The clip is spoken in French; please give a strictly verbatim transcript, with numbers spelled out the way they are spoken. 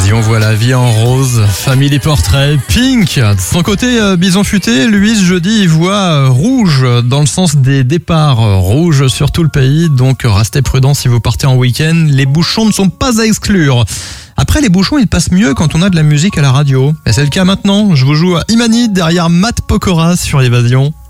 Évasion voit la vie en rose, Family Portrait, Pink. De son côté, Bison Futé, lui, ce jeudi, il voit rouge dans le sens des départs. Rouge sur tout le pays, donc restez prudents si vous partez en week-end. Les bouchons ne sont pas à exclure. Après, les bouchons, ils passent mieux quand on a de la musique à la radio. Et c'est le cas maintenant. Je vous joue à Imani derrière Matt Pokora sur Évasion.